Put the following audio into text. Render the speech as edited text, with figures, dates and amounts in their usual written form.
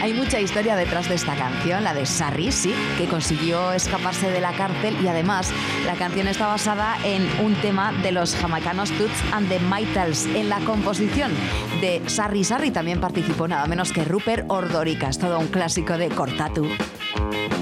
Hay mucha historia detrás de esta canción, la de Sarri, sí, que consiguió escaparse de la cárcel, y además la canción está basada en un tema de los jamaicanos Toots and the Maytals. En la composición de Sarri también participó nada menos que Rupert Ordorica. Es todo un clásico de Cortatu.